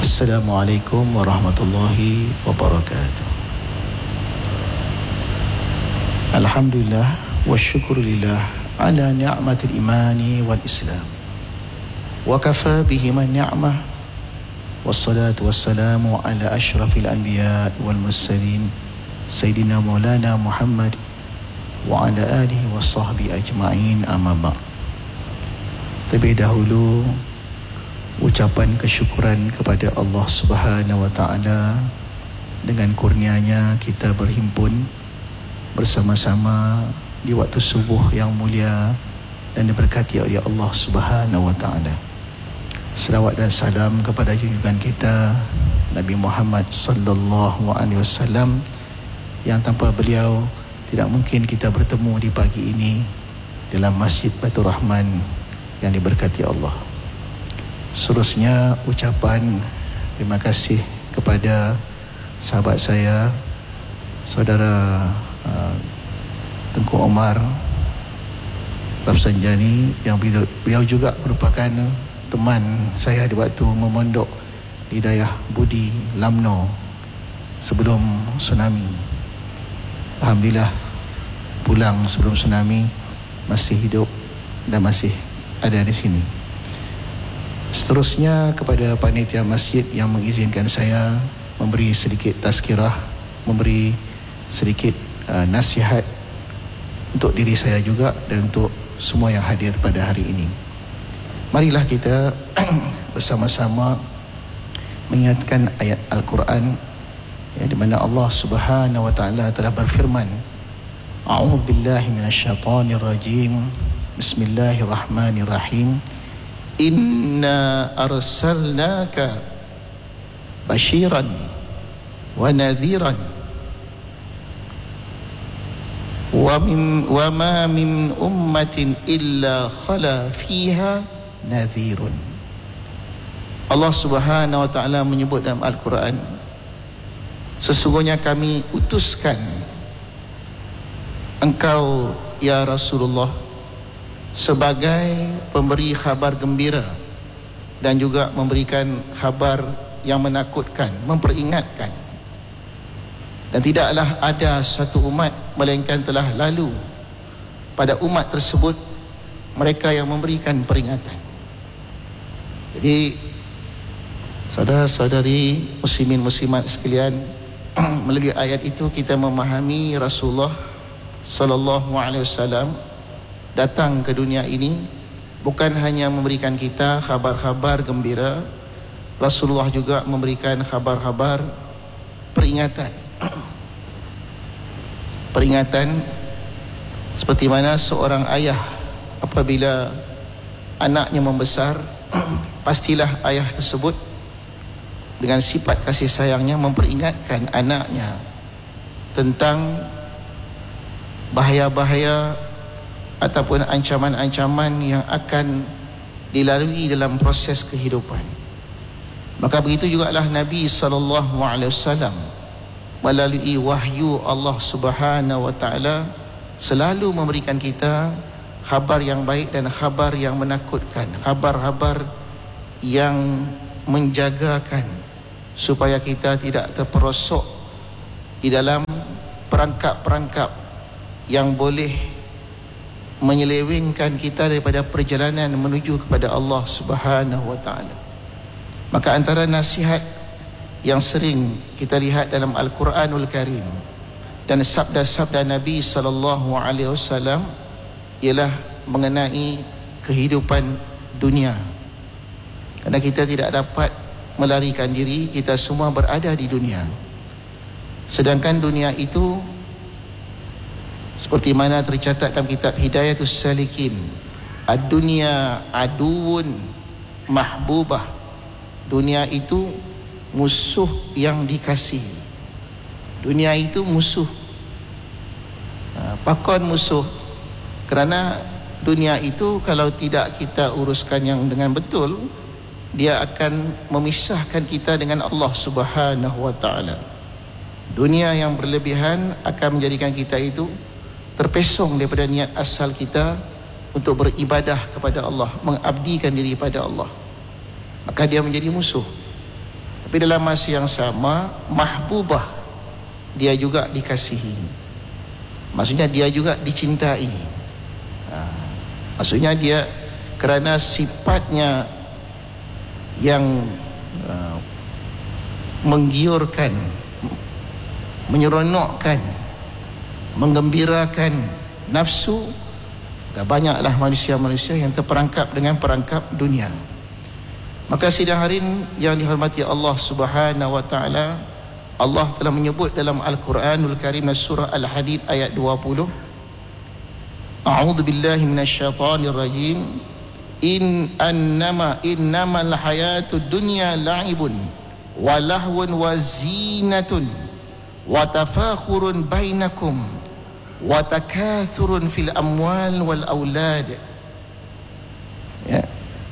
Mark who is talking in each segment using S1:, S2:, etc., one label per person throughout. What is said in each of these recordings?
S1: Assalamualaikum warahmatullahi wabarakatuh. Alhamdulillah wa syukurillah ala ni'matil imani wal islam. Wa kafa bihima ni'mah. Wassalatu wassalamu ala ashrafil anbiya wal mursalin Sayyidina Maulana Muhammad wa ala alihi wa sahbihi ajma'in, amma ba'd. Terlebih dahulu ucapan kesyukuran kepada Allah Subhanahu wa taala, dengan kurnianya kita berhimpun bersama-sama di waktu subuh yang mulia dan diberkati oleh Allah Subhanahu wa taala. Selawat dan salam kepada junjungan kita Nabi Muhammad sallallahu alaihi wasallam, yang tanpa beliau tidak mungkin kita bertemu di pagi ini dalam Masjid Baitur Rahman yang diberkati Allah. Seterusnya ucapan terima kasih kepada sahabat saya, saudara Tengku Omar Rafsanjani, yang beliau juga merupakan teman saya di waktu memondok di Dayah Budi Lamno sebelum tsunami. Alhamdulillah pulang sebelum tsunami, masih hidup dan masih ada di sini. Seterusnya kepada panitia masjid yang mengizinkan saya memberi sedikit tazkirah, memberi sedikit nasihat untuk diri saya juga dan untuk semua yang hadir pada hari ini. Marilah kita bersama-sama mengingatkan ayat Al-Quran, ya, di mana Allah Subhanahu wa taala telah berfirman, A'udzubillahi minasyaitonir rajim. Bismillahirrahmanirrahim. Inna arsalnaka basyiran wa nadhiran wa ma min ummatin illa khala fiha nadhirun. Allah Subhanahu wa taala menyebut dalam Al-Quran, sesungguhnya kami utuskan engkau ya Rasulullah sebagai pemberi khabar gembira dan juga memberikan khabar yang menakutkan, memperingatkan. Dan tidaklah ada satu umat melainkan telah lalu pada umat tersebut mereka yang memberikan peringatan. Jadi saudara-saudari muslimin muslimat sekalian, melalui ayat itu kita memahami Rasulullah sallallahu alaihi wasallam datang ke dunia ini bukan hanya memberikan kita khabar-khabar gembira, Rasulullah juga memberikan khabar-khabar peringatan. Peringatan seperti mana seorang ayah apabila anaknya membesar, pastilah ayah tersebut dengan sifat kasih sayangnya memperingatkan anaknya tentang bahaya-bahaya ataupun ancaman-ancaman yang akan dilalui dalam proses kehidupan. Maka begitu jugalah Nabi SAW melalui wahyu Allah Subhanahu wa taala selalu memberikan kita khabar yang baik dan khabar yang menakutkan, khabar-khabar yang menjagakan supaya kita tidak terperosok di dalam perangkap-perangkap yang boleh menyelewengkan kita daripada perjalanan menuju kepada Allah Subhanahu wa taala. Maka antara nasihat yang sering kita lihat dalam Al-Quranul Karim dan sabda-sabda Nabi sallallahu alaihi wasallam ialah mengenai kehidupan dunia. Karena kita tidak dapat melarikan diri, kita semua berada di dunia. Sedangkan dunia itu seperti mana tercatat dalam kitab Hidayatus Salikin, ad-dunya aduun mahbubah. Dunia itu musuh yang dikasihi. Dunia itu musuh, pakon musuh. Kerana dunia itu kalau tidak kita uruskan yang dengan betul, dia akan memisahkan kita dengan Allah Subhanahu wa taala. Dunia yang berlebihan akan menjadikan kita itu terpesong daripada niat asal kita untuk beribadah kepada Allah, mengabdikan diri pada Allah. Maka dia menjadi musuh. Tapi dalam masa yang sama, mahbubah, dia juga dikasihi. Maksudnya dia juga dicintai. Maksudnya dia kerana sifatnya yang menggiurkan, menyeronokkan, menggembirakan nafsu, banyaklah manusia-manusia yang terperangkap dengan perangkap dunia. Maka sidang hari ini yang dihormati Allah Subhanahu wa taala, Allah telah menyebut dalam Al-Quranul Karim surah Al-Hadid ayat 20, A'udzu billahi minasyaitonir rajim, innamal hayatud dunya la'ibun wa lahwun wa zinatun wa tafakhurun bainakum wa takathurun fil amwal wal aulad. Ya.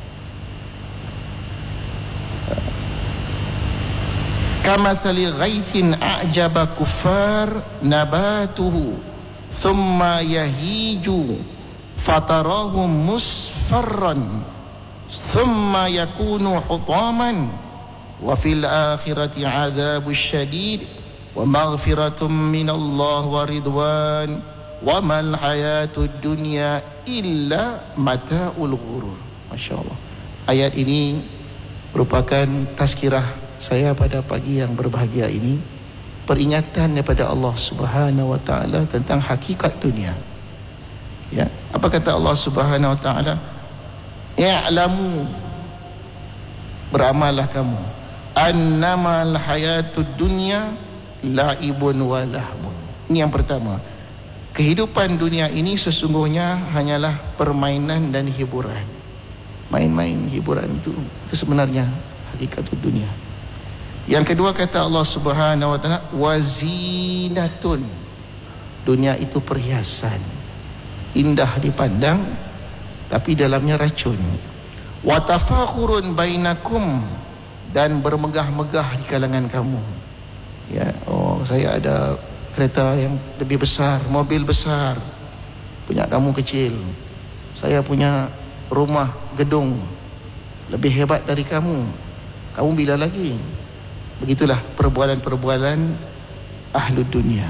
S1: Kamathali ghaithin a'jaba kuffar nabatuhu thumma yahiju fatarahu musfarran thumma yakunu hutaman wa fil akhirati adzabus syadid wa maghfiratum minallah wa ridwan wa mal hayatud dunya illa mata'ul ghurur. Masya-Allah. Ayat ini merupakan tazkirah saya pada pagi yang berbahagia ini, peringatan daripada Allah Subhanahu wa taala tentang hakikat dunia. Ya, apa kata Allah Subhanahu wa taala? I'lamu, beramallah kamu, annamal hayatud dunya la'ibun wa lahbun. Ini yang pertama. Kehidupan dunia ini sesungguhnya hanyalah permainan dan hiburan. Main-main hiburan itu sebenarnya hakikat dunia. Yang kedua kata Allah Subhanahu wa taala, wazinatun. Dunia itu perhiasan, indah dipandang tapi dalamnya racun. Wa tafakhurun bainakum, dan bermegah-megah di kalangan kamu. Ya, oh saya ada kereta yang lebih besar, mobil besar, punya kamu kecil. Saya punya rumah, gedung lebih hebat dari kamu. Kamu bila lagi? Begitulah perbualan-perbualan ahlu dunia.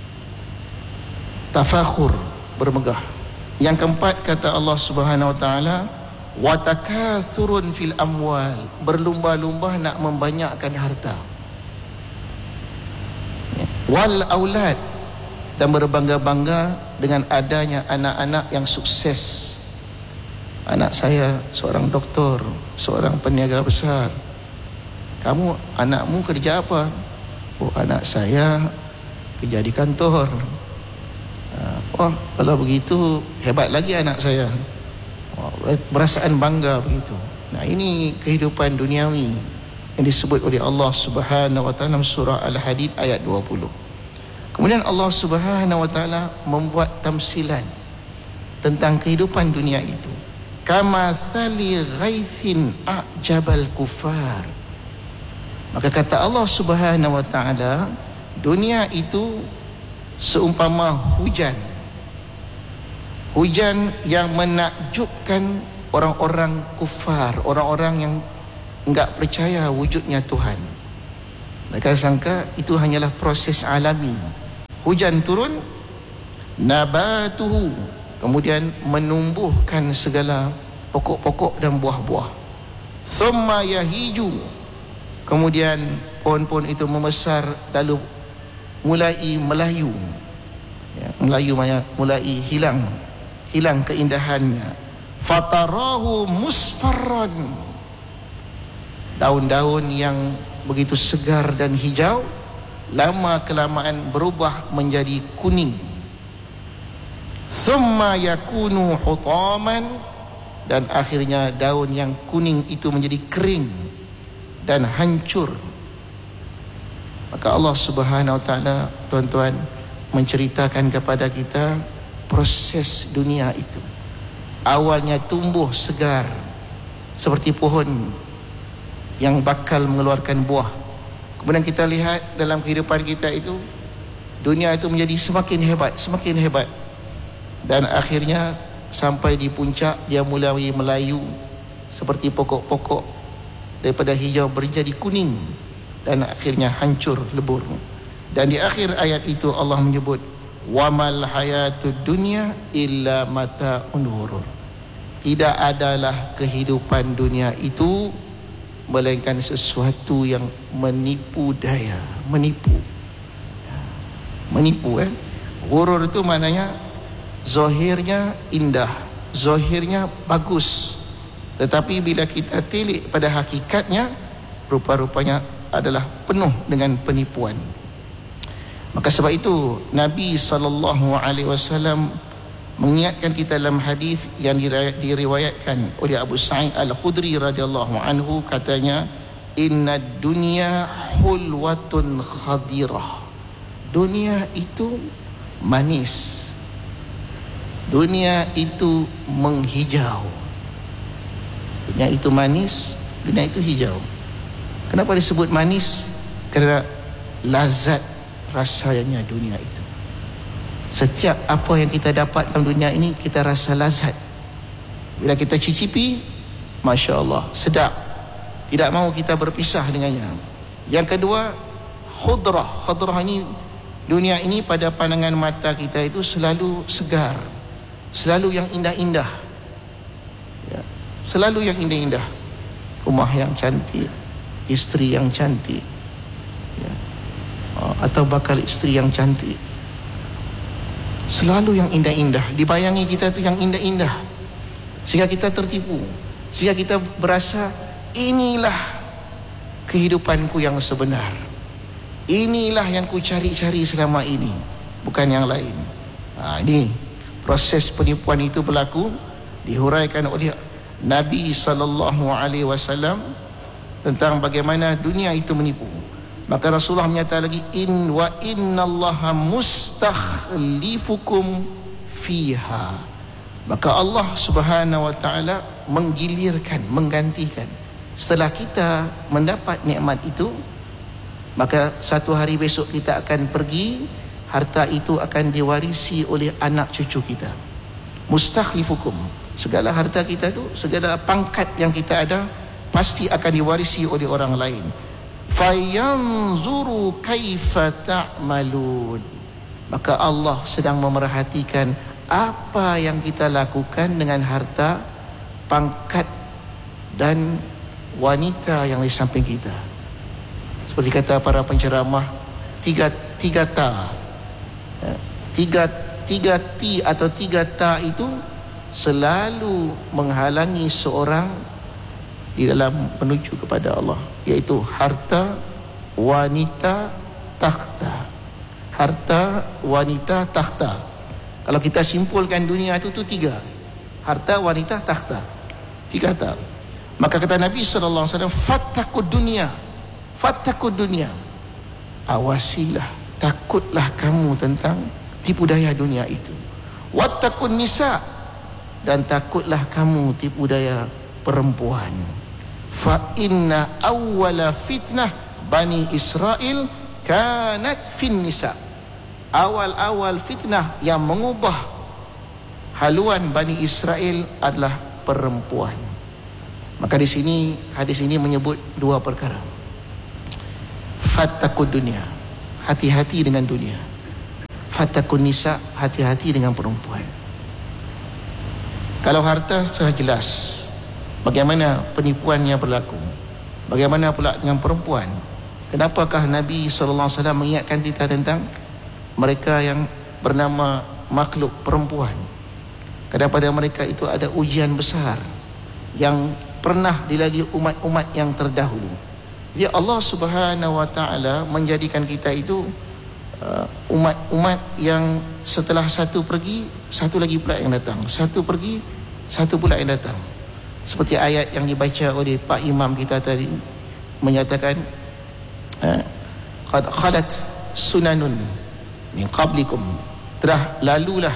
S1: Tafakhur, bermegah. Yang keempat kata Allah Subhanahu wa taala, wa takathurun fil amwal, berlumba-lumba nak membanyakkan harta. Wal aulad, dan berbangga-bangga dengan adanya anak-anak yang sukses. Anak saya seorang doktor, seorang peniaga besar. Kamu, anakmu kerja apa? Oh, anak saya kerja di kantor. Oh, kalau begitu hebat lagi anak saya. Oh, perasaan bangga begitu. Nah, ini kehidupan duniawi yang disebut oleh Allah Subhanahu wa taala dalam surah Al-Hadid ayat 20. Kemudian Allah Subhanahu wa taala membuat tamsilan tentang kehidupan dunia itu. Kamathali ghaithin a'jabal kufar. Maka kata Allah Subhanahu wa taala, dunia itu seumpama hujan. Hujan yang menakjubkan orang-orang kufar, orang-orang yang enggak percaya wujudnya Tuhan. Mereka sangka itu hanyalah proses alami. Hujan turun, nabatuhu, kemudian menumbuhkan segala pokok-pokok dan buah-buah. Thumma yahiju, kemudian pohon-pohon itu membesar lalu mulai melayu. Ya, melayu mulai hilang keindahannya. Fatarahu musfarran, daun-daun yang begitu segar dan hijau lama kelamaan berubah menjadi kuning. Summa yakunu hutaman, dan akhirnya daun yang kuning itu menjadi kering dan hancur. Maka Allah Subhanahu wa taala, tuan-tuan, menceritakan kepada kita proses dunia itu. Awalnya tumbuh segar seperti pohon yang bakal mengeluarkan buah. Kemudian kita lihat dalam kehidupan kita itu, dunia itu menjadi semakin hebat. Dan akhirnya sampai di puncak dia mulai melayu seperti pokok-pokok, daripada hijau menjadi kuning. dan akhirnya hancur lebur. Dan di akhir ayat itu Allah menyebut wamal hayatud dunya illa mata'un ghurur. Tidak adalah kehidupan dunia itu melainkan sesuatu yang menipu daya, menipu kan. Ghurur itu maknanya zahirnya indah, zahirnya bagus, tetapi bila kita telik pada hakikatnya, rupa-rupanya adalah penuh dengan penipuan. Maka sebab itu Nabi SAW mengingatkan kita dalam hadis yang diriwayatkan oleh Abu Sa'id Al-Khudri radhiyallahu anhu, katanya innad dunya hulwatun khadirah. Dunia itu manis, dunia itu menghijau. Dunia itu manis, dunia itu hijau. Kenapa disebut manis? Kerana lazat rasanya dunia itu. Setiap apa yang kita dapat dalam dunia ini, kita rasa lazat. Bila kita cicipi, Masya Allah, sedap. Tidak mahu kita berpisah dengannya. Yang kedua, khudrah. Khudrah ini, dunia ini pada pandangan mata kita itu selalu segar, selalu yang indah-indah, ya, selalu yang indah-indah. Rumah yang cantik, isteri yang cantik, ya, atau bakal isteri yang cantik, selalu yang indah-indah. Dibayangi kita itu yang indah-indah, sehingga kita tertipu, sehingga kita berasa inilah kehidupanku yang sebenar, inilah yang ku cari-cari selama ini, bukan yang lain. Ini proses penipuan itu berlaku, dihuraikan oleh Nabi SAW tentang bagaimana dunia itu menipu. Maka Rasulullah menyatakan lagi, innallaha mustakhlifukum fiha. Maka Allah Subhanahu wa taala menggilirkan, menggantikan. Setelah kita mendapat nikmat itu, maka satu hari besok kita akan pergi, harta itu akan diwarisi oleh anak cucu kita. Mustakhlifukum, segala harta kita itu, segala pangkat yang kita ada pasti akan diwarisi oleh orang lain. Fayanzuru kaifa ta'malun. Maka Allah sedang memerhatikan apa yang kita lakukan dengan harta, pangkat dan wanita yang di samping kita. Seperti kata para penceramah, tiga ta, tiga ti atau tiga ta itu selalu menghalangi seorang di dalam menuju kepada Allah, yaitu harta, wanita, takhta. Harta, wanita, takhta. Kalau kita simpulkan dunia itu tiga: harta, wanita, takhta. Tiga ta. Maka kata Nabi SAW, fattakud dunia, fattakud dunia. Awasilah, takutlah kamu tentang tipu daya dunia itu. Wattakun nisa, dan takutlah kamu tipu daya perempuan. Fa inna awwala fitnah Bani Israel kanat fin nisa. Awal-awal fitnah yang mengubah haluan Bani Israel adalah perempuan. Maka di sini hadis ini menyebut dua perkara. Fattakud dunia, hati-hati dengan dunia. Fattakun nisa, hati-hati dengan perempuan. Kalau harta sudah jelas bagaimana penipuannya berlaku, bagaimana pula dengan perempuan? Kenapakah Nabi SAW mengingatkan kita tentang mereka yang bernama makhluk perempuan? Kerana pada mereka itu ada ujian besar yang pernah dilalui umat-umat yang terdahulu. Jadi Allah Subhanahu wa taala menjadikan kita itu umat-umat yang setelah satu pergi, satu lagi pula yang datang, satu pergi, satu pula yang datang. Seperti ayat yang dibaca oleh Pak Imam kita tadi, menyatakan qad khalat sunanun min qablikum, telah lalulah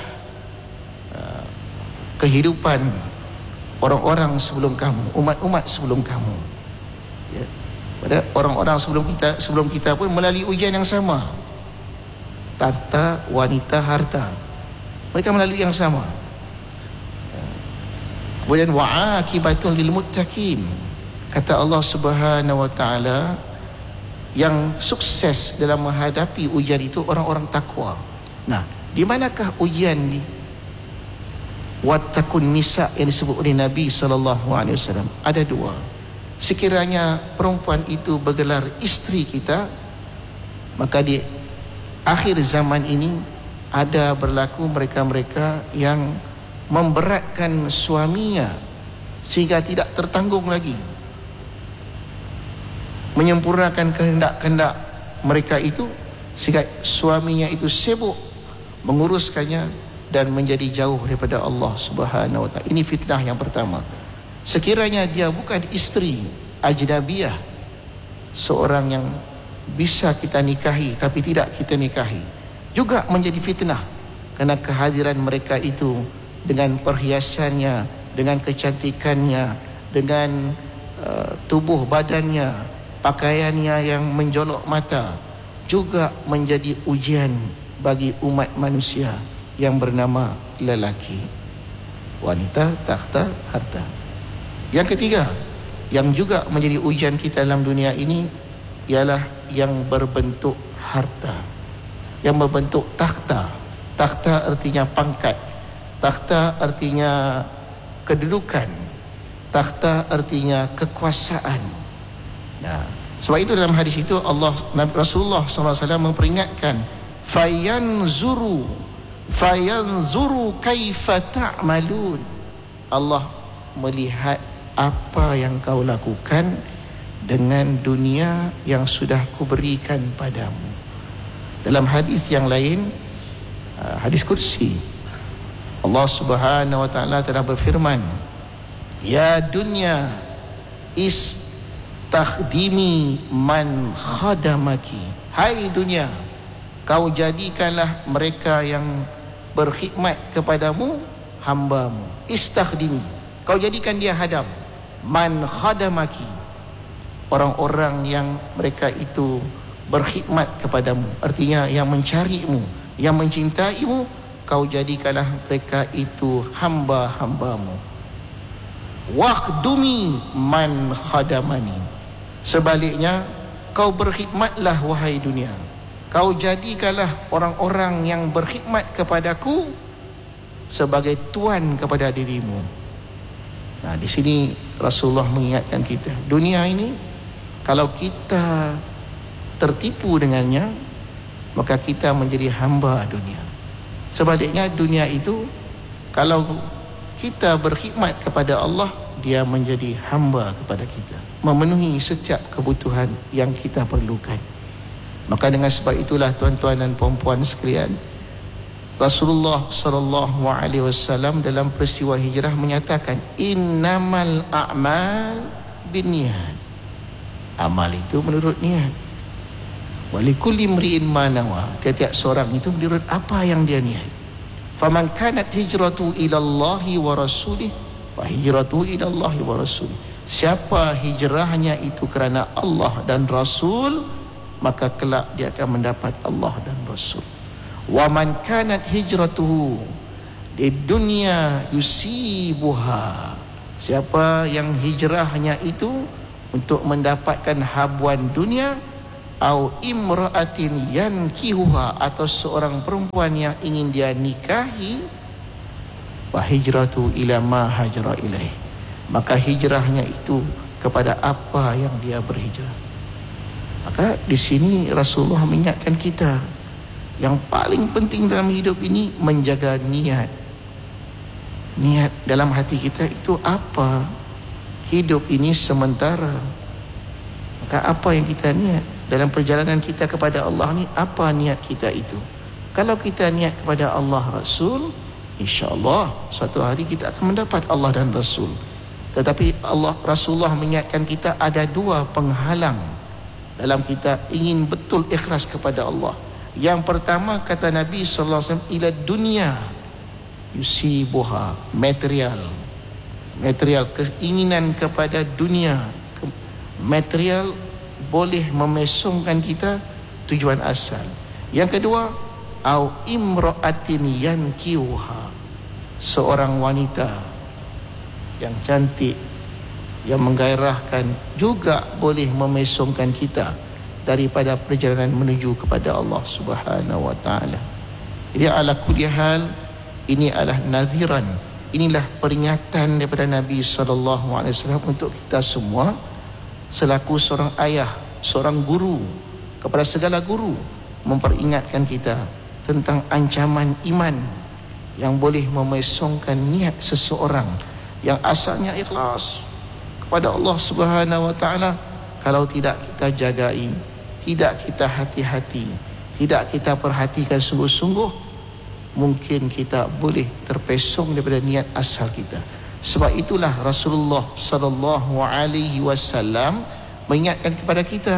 S1: kehidupan orang-orang sebelum kamu, umat-umat sebelum kamu, ya. Pada orang-orang sebelum kita pun melalui ujian yang sama. Tata, wanita, harta, mereka melalui yang sama. Kemudian wa'aqibatun lil muttaqin, kata Allah Subhanahu wa taala, yang sukses dalam menghadapi ujian itu orang-orang takwa. Nah, di manakah ujian ni? Wattaqun nisa yang disebut oleh Nabi SAW. Ada dua. Sekiranya perempuan itu bergelar isteri kita, maka di akhir zaman ini ada berlaku mereka-mereka yang memberatkan suaminya sehingga tidak tertanggung lagi, menyempurnakan kehendak-kehendak mereka itu sehingga suaminya itu sibuk menguruskannya dan menjadi jauh daripada Allah Subhanahu wa taala. Ini fitnah yang pertama. Sekiranya dia bukan isteri ajnabiyah, seorang yang bisa kita nikahi tapi tidak kita nikahi, juga menjadi fitnah kerana kehadiran mereka itu dengan perhiasannya, dengan kecantikannya, dengan tubuh badannya, pakaiannya yang menjolok mata, juga menjadi ujian bagi umat manusia yang bernama lelaki. Wanita takhta harta. Yang ketiga, yang juga menjadi ujian kita dalam dunia ini ialah yang berbentuk harta, yang berbentuk takhta. Takhta artinya pangkat, takhta artinya kedudukan, takhta artinya kekuasaan. Nah, sebab itu dalam hadis itu Rasulullah SAW memperingatkan, fayanzuru kaifa ta'malun. Allah melihat apa yang kau lakukan dengan dunia yang sudah kuberikan padamu. Dalam hadis yang lain, hadis qudsi, Allah Subhanahu wa taala telah berfirman, ya dunya istakhdimi man khadamaki. Hai dunia, kau jadikanlah mereka yang berkhidmat kepadamu hambamu. Istakhdimi, kau jadikan dia hadam. Man khadamaki, orang-orang yang mereka itu berkhidmat kepadamu, artinya yang mencarimu, yang mencintaimu, kau jadikanlah mereka itu hamba-hambamu. Waqdumi man khadamani, sebaliknya kau berkhidmatlah wahai dunia, kau jadikanlah orang-orang yang berkhidmat kepadaku sebagai tuan kepada dirimu. Nah, di sini Rasulullah mengingatkan kita, dunia ini kalau kita tertipu dengannya, maka kita menjadi hamba dunia. Sebaliknya dunia itu kalau kita berkhidmat kepada Allah, dia menjadi hamba kepada kita, memenuhi setiap kebutuhan yang kita perlukan. Maka dengan sebab itulah tuan-tuan dan puan-puan sekalian, Rasulullah SAW dalam peristiwa hijrah menyatakan, innamal a'mal binniyat. Amal itu menurut niat. Walikulli imri'in ma nawa, tiap-tiap seorang itu menurut apa yang dia niat. Faman kanat hijratu ila Allahi wa rasulih, fa hijratu ila Allahi wa rasulih. Siapa hijrahnya itu kerana Allah dan Rasul, maka kelak dia akan mendapat Allah dan Rasul. Wa man kanat hijratuhu di dunia yusibuha, siapa yang hijrahnya itu untuk mendapatkan habuan dunia, au imra'atin yankihuha, atau seorang perempuan yang ingin dia nikahi, wa hijratu ila ma hajra ilaih, maka hijrahnya itu kepada apa yang dia berhijrah. Maka di sini Rasulullah mengingatkan kita, yang paling penting dalam hidup ini menjaga niat. Niat dalam hati kita itu apa? Hidup ini sementara. Maka apa yang kita niat dalam perjalanan kita kepada Allah ni, apa niat kita itu? Kalau kita niat kepada Allah Rasul, insya-Allah suatu hari kita akan mendapat Allah dan Rasul. Tetapi Rasulullah mengingatkan kita ada dua penghalang dalam kita ingin betul ikhlas kepada Allah. Yang pertama, kata Nabi sallallahu alaihi wasallam, ila dunia yusibuha, material, keinginan kepada dunia, material boleh memesongkan kita tujuan asal. Yang kedua, au imra'atin yankiuha, seorang wanita yang cantik, yang menggairahkan, juga boleh memesongkan kita. daripada perjalanan menuju kepada Allah Subhanahu wa taala. Jadi ala kulli hal, ini adalah nadhiran, inilah peringatan daripada Nabi sallallahu alaihi wasallam untuk kita semua selaku seorang ayah, seorang guru, kepada segala guru, memperingatkan kita tentang ancaman iman yang boleh memesongkan niat seseorang yang asalnya ikhlas kepada Allah Subhanahu wa taala. Kalau tidak kita jagai, tidak kita hati-hati, tidak kita perhatikan sungguh-sungguh, mungkin kita boleh terpesong daripada niat asal kita. Sebab itulah Rasulullah sallallahu alaihi wasallam mengingatkan kepada kita,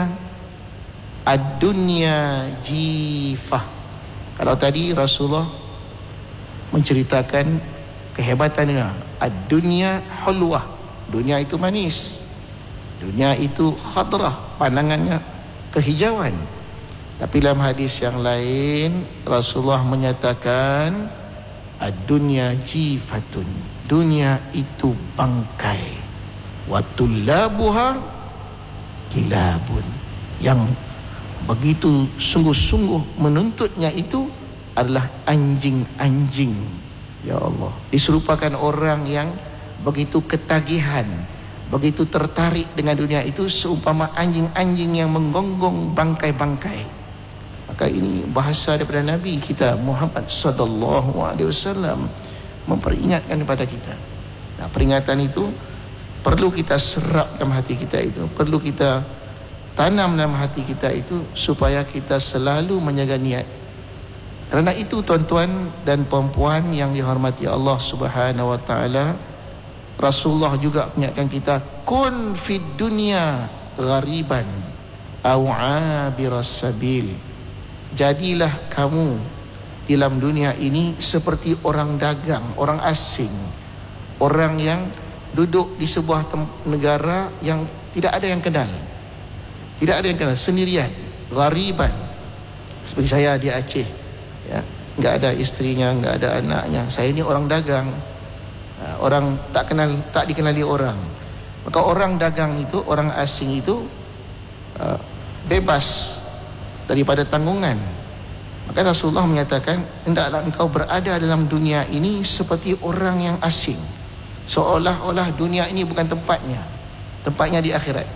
S1: ad-dunya jifah. Kalau tadi Rasulullah menceritakan kehebatannya, ad-dunya hulwah, dunia itu manis, dunia itu khadrah, pandangannya kehijauan. Tapi dalam hadis yang lain Rasulullah menyatakan ad-dunya jifatun, dunia itu bangkai, wa tullabuha kilabun, yang begitu sungguh-sungguh menuntutnya itu adalah anjing-anjing. Ya Allah, diserupakan orang yang begitu ketagihan, begitu tertarik dengan dunia itu seumpama anjing-anjing yang menggonggong bangkai-bangkai. Maka ini bahasa daripada Nabi kita Muhammad sallallahu alaihi wasallam memperingatkan kepada kita. Nah, peringatan itu perlu kita serap dalam hati kita, itu perlu kita tanam dalam hati kita itu, supaya kita selalu menjaga niat. Kerana itu tuan-tuan dan puan-puan yang dihormati Allah Subhanahu wa taala, Rasulullah juga mengingatkan kita, kun fid dunya ghariban aw abiras sabil. Jadilah kamu dalam dunia ini seperti orang dagang, orang asing, orang yang duduk di sebuah negara yang tidak ada yang kenal, tidak ada yang kenal, sendirian, ghariban. Seperti saya di Aceh, ya, enggak ada istrinya, enggak ada anaknya. Saya ini orang dagang, orang tak kenal, tak dikenali orang. Maka orang dagang itu, orang asing itu bebas daripada tanggungan. Maka Rasulullah menyatakan, hendaklah engkau berada dalam dunia ini seperti orang yang asing, seolah-olah dunia ini bukan tempatnya, tempatnya di akhirat.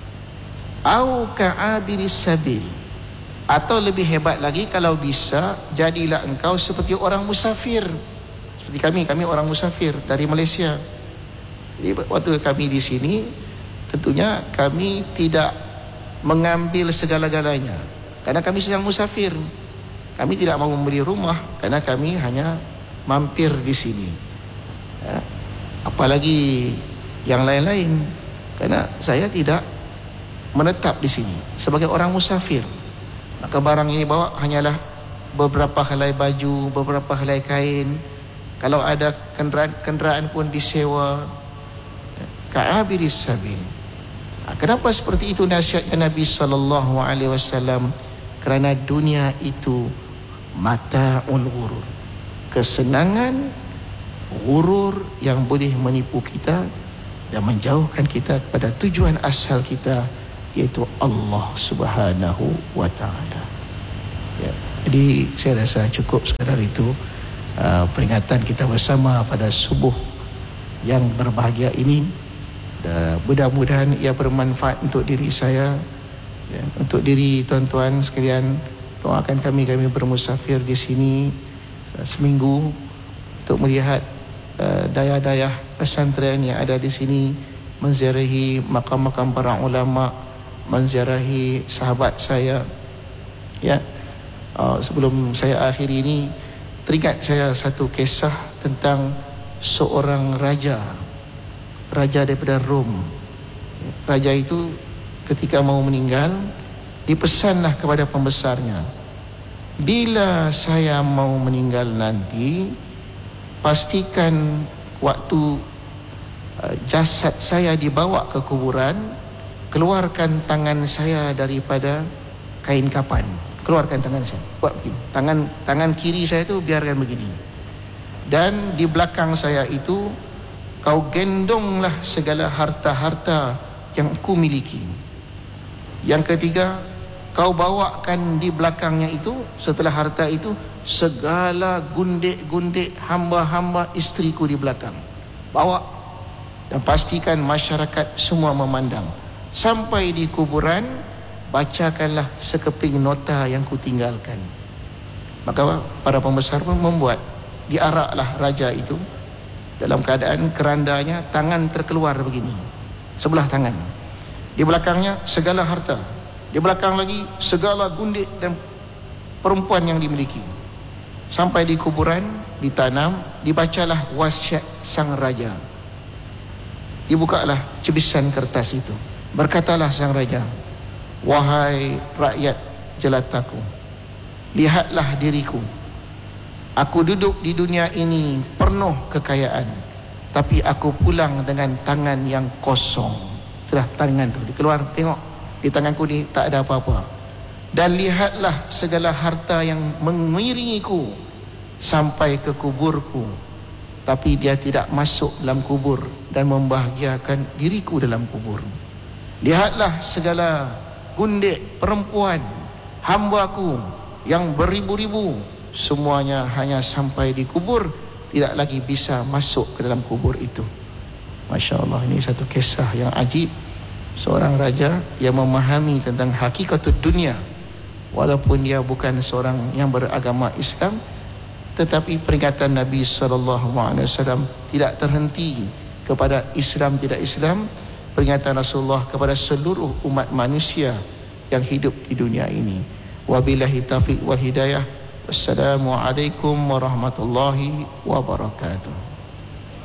S1: Au ka'abiris sabil, atau lebih hebat lagi, kalau bisa jadilah engkau seperti orang musafir. Seperti kami orang musafir dari Malaysia. Jadi waktu kami di sini, tentunya kami tidak mengambil segala-galanya, karena kami sedang musafir. Kami tidak mau membeli rumah, karena kami hanya mampir di sini, ya. Apalagi yang lain-lain, karena saya tidak menetap di sini sebagai orang musafir. Maka barang ini bawa hanyalah beberapa helai baju, beberapa helai kain. Kalau ada kenderaan pun disewa. Ka'abiris sabil. Kenapa seperti itu nasihatnya Nabi sallallahu alaihi wasallam? Kerana dunia itu mata'ul ghurur, kesenangan ghurur yang boleh menipu kita dan menjauhkan kita kepada tujuan asal kita, yaitu Allah Subhanahu wa taala. Ya, jadi saya rasa cukup sekadar itu peringatan kita bersama pada subuh yang berbahagia ini. Dan mudah-mudahan ia bermanfaat untuk diri saya, ya, untuk diri tuan-tuan sekalian. Doakan kami bermusafir di sini seminggu untuk melihat daya-daya pesantren yang ada di sini, menziarahi makam-makam para ulama, menziarahi sahabat saya. Ya, sebelum saya akhiri ini, teringat saya satu kisah tentang seorang raja daripada Rom. Raja itu ketika mau meninggal, dipesanlah kepada pembesarnya, bila saya mau meninggal nanti, pastikan waktu jasad saya dibawa ke kuburan, keluarkan tangan saya daripada kain kapan. Keluarkan tangan saya, buat begini. Tangan kiri saya itu biarkan begini. Dan di belakang saya itu kau gendonglah segala harta-harta yang ku miliki. Yang ketiga, kau bawakan di belakangnya itu, setelah harta itu, segala gundik-gundik hamba-hamba istriku di belakang. Bawa dan pastikan masyarakat semua memandang. Sampai di kuburan, bacakanlah sekeping nota yang kutinggalkan. Maka para pembesar pun membuat, diaraklah raja itu dalam keadaan kerandanya tangan terkeluar begini, sebelah tangan. Di belakangnya segala harta, di belakang lagi segala gundik dan perempuan yang dimiliki. Sampai di kuburan, ditanam, dibacalah wasiat sang raja. Dibukalah cebisan kertas itu. Berkatalah sang raja, wahai rakyat jelataku, lihatlah diriku. Aku duduk di dunia ini penuh kekayaan, tapi aku pulang dengan tangan yang kosong. Itulah tangan tu, dikeluar, tengok di tanganku ni tak ada apa-apa. Dan lihatlah segala harta yang mengiringiku sampai ke kuburku, tapi dia tidak masuk dalam kubur dan membahagiakan diriku dalam kubur. Lihatlah segala gundik perempuan hambaku yang beribu-ribu, semuanya hanya sampai di kubur, tidak lagi bisa masuk ke dalam kubur itu. Masya Allah, ini satu kisah yang ajib. Seorang raja yang memahami tentang hakikatul dunia, walaupun dia bukan seorang yang beragama Islam, tetapi peringatan Nabi SAW tidak terhenti kepada Islam tidak Islam. Peringatan Rasulullah kepada seluruh umat manusia yang hidup di dunia ini. Wabillahi taufiq wal hidayah. Wassalamualaikum warahmatullahi wabarakatuh.